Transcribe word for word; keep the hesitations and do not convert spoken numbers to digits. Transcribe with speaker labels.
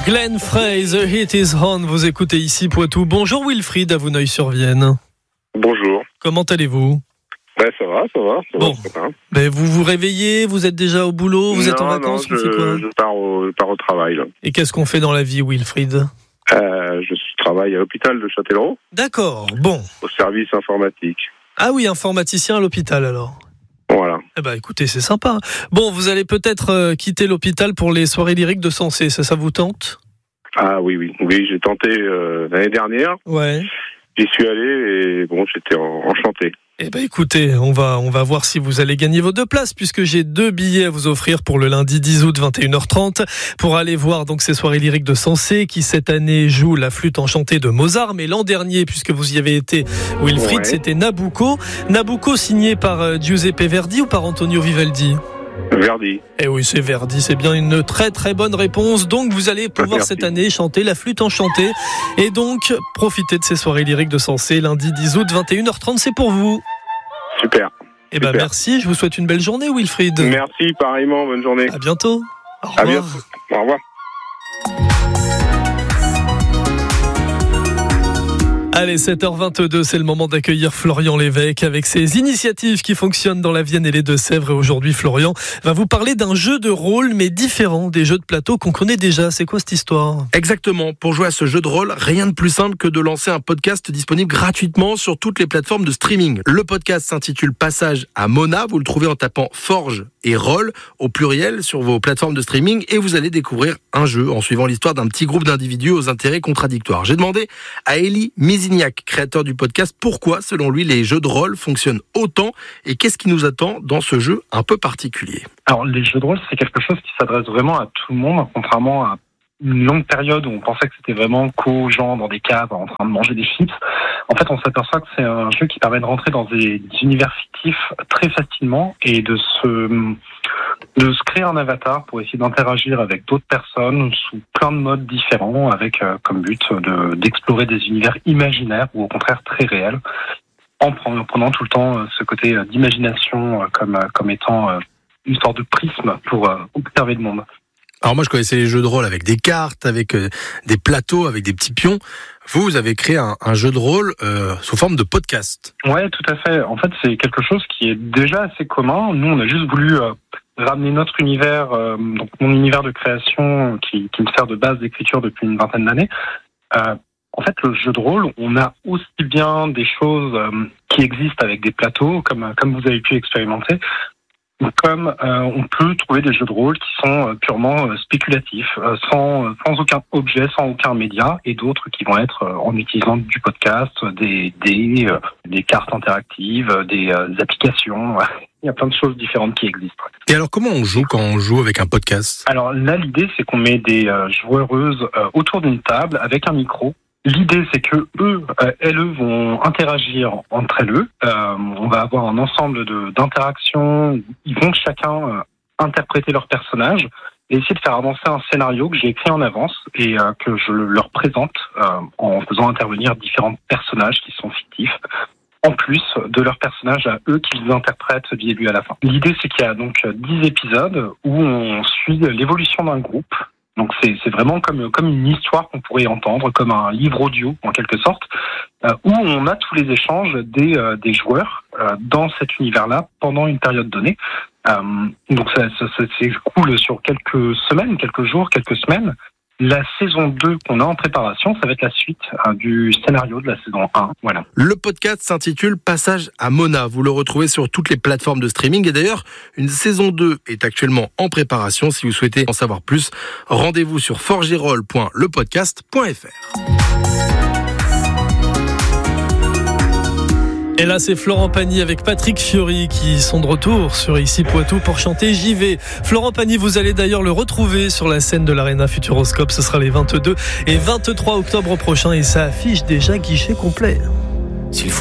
Speaker 1: Glenn Frey, The Heat is On, vous écoutez ici Poitou. Bonjour Wilfried, à Vouneuil-sur-Vienne.
Speaker 2: Bonjour.
Speaker 1: Comment allez-vous ?
Speaker 2: Ben, ça va, ça va. Ça
Speaker 1: bon.
Speaker 2: va
Speaker 1: ben, vous vous réveillez, vous êtes déjà au boulot, vous
Speaker 2: non,
Speaker 1: êtes en vacances,
Speaker 2: non,
Speaker 1: vous faites quoi ?
Speaker 2: je pars au, je pars au travail. Là.
Speaker 1: Et qu'est-ce qu'on fait dans la vie, Wilfried ?
Speaker 2: euh, Je travaille à l'hôpital de Châtellerault.
Speaker 1: D'accord, bon.
Speaker 2: Au service informatique.
Speaker 1: Ah oui, informaticien à l'hôpital alors.
Speaker 2: Voilà.
Speaker 1: Eh ben, écoutez, c'est sympa. Bon, vous allez peut-être euh, quitter l'hôpital pour les soirées lyriques de Sensé, ça, ça vous tente ?
Speaker 2: Ah oui, oui. Oui, j'ai tenté euh, l'année dernière.
Speaker 1: Ouais.
Speaker 2: J'y suis allé et bon, j'étais en, enchanté.
Speaker 1: Eh ben écoutez, on va on va voir si vous allez gagner vos deux places puisque j'ai deux billets à vous offrir pour le lundi dix août vingt et une heures trente pour aller voir donc ces soirées lyriques de Sensé qui cette année joue la flûte enchantée de Mozart, mais l'an dernier puisque vous y avez été Wilfried, ouais. C'était Nabucco. Nabucco signé par Giuseppe Verdi ou par Antonio Vivaldi ?
Speaker 2: Verdi.
Speaker 1: Eh oui, c'est Verdi, c'est bien une très très bonne réponse. Donc vous allez pouvoir Merci. Cette année chanter la flûte enchantée et donc profiter de ces soirées lyriques de Sensé lundi dix août vingt et une heures trente, c'est pour vous.
Speaker 2: Super.
Speaker 1: Eh ben merci, je vous souhaite une belle journée Wilfried.
Speaker 2: Merci, pareillement, bonne journée.
Speaker 1: À bientôt. Au revoir.
Speaker 2: À bientôt. Au revoir.
Speaker 1: Allez, sept heures vingt-deux, c'est le moment d'accueillir Florian Lévesque avec ses initiatives qui fonctionnent dans la Vienne et les Deux-Sèvres. Et aujourd'hui, Florian va vous parler d'un jeu de rôle, mais différent des jeux de plateau qu'on connaît déjà. C'est quoi cette histoire ?
Speaker 3: Exactement. Pour jouer à ce jeu de rôle, rien de plus simple que de lancer un podcast disponible gratuitement sur toutes les plateformes de streaming. Le podcast s'intitule Passage à Mona. Vous le trouvez en tapant Forge et Roll au pluriel sur vos plateformes de streaming et vous allez découvrir un jeu en suivant l'histoire d'un petit groupe d'individus aux intérêts contradictoires. J'ai demandé à Élie Mizignac, créateur du podcast, pourquoi, selon lui, les jeux de rôle fonctionnent autant et qu'est-ce qui nous attend dans ce jeu un peu particulier.
Speaker 4: Alors, les jeux de rôle, c'est quelque chose qui s'adresse vraiment à tout le monde, contrairement à une longue période où on pensait que c'était vraiment qu'aux gens dans des caves en train de manger des chips. En fait, on s'aperçoit que c'est un jeu qui permet de rentrer dans des univers fictifs très facilement et de se, de se créer un avatar pour essayer d'interagir avec d'autres personnes sous plein de modes différents avec euh, comme but de, d'explorer des univers imaginaires ou au contraire très réels en prenant tout le temps euh, ce côté euh, d'imagination euh, comme, euh, comme étant euh, une sorte de prisme pour euh, observer le monde.
Speaker 3: Alors moi, je connaissais les jeux de rôle avec des cartes, avec euh, des plateaux, avec des petits pions. Vous, vous avez créé un, un jeu de rôle euh, sous forme de podcast.
Speaker 4: Ouais, tout à fait. En fait, c'est quelque chose qui est déjà assez commun. Nous, on a juste voulu euh, ramener notre univers, euh, donc mon univers de création qui, qui me sert de base d'écriture depuis une vingtaine d'années. Euh, en fait, le jeu de rôle, on a aussi bien des choses euh, qui existent avec des plateaux, comme, comme vous avez pu expérimenter, comme euh, on peut trouver des jeux de rôle qui sont euh, purement euh, spéculatifs, euh, sans, sans aucun objet, sans aucun média, et d'autres qui vont être euh, en utilisant du podcast, des, des, euh, des cartes interactives, des euh, applications. Il y a plein de choses différentes qui existent.
Speaker 3: Et alors, comment on joue quand on joue avec un podcast ?
Speaker 4: Alors là, l'idée, c'est qu'on met des euh, joueuses euh, autour d'une table avec un micro. L'idée, c'est que eux, euh, elles vont interagir entre elles. Euh, on va avoir un ensemble de, d'interactions. Ils vont chacun euh, interpréter leur personnage et essayer de faire avancer un scénario que j'ai écrit en avance et euh, que je leur présente euh, en faisant intervenir différents personnages qui sont fictifs, en plus de leurs personnages à eux qu'ils interprètent du début à la fin. L'idée, c'est qu'il y a donc dix épisodes où on suit l'évolution d'un groupe. Donc c'est, c'est vraiment comme, comme une histoire qu'on pourrait entendre, comme un livre audio en quelque sorte, euh, où on a tous les échanges des, euh, des joueurs euh, dans cet univers-là pendant une période donnée. Euh, donc ça, ça, ça s'écoule sur quelques semaines, quelques jours, quelques semaines. La saison deux qu'on a en préparation, ça va être la suite hein, du scénario de la saison un. Voilà.
Speaker 3: Le podcast s'intitule Passage à Mona. Vous le retrouvez sur toutes les plateformes de streaming. Et d'ailleurs, une saison deux est actuellement en préparation. Si vous souhaitez en savoir plus, rendez-vous sur forgerol point le podcast point f r.
Speaker 1: Et là, c'est Florent Pagny avec Patrick Fiori qui sont de retour sur Ici Poitou pour chanter J'y vais. Florent Pagny, vous allez d'ailleurs le retrouver sur la scène de l'Arena Futuroscope. Ce sera les vingt-deux et vingt-trois octobre prochains et ça affiche déjà guichet complet.
Speaker 5: S'il faut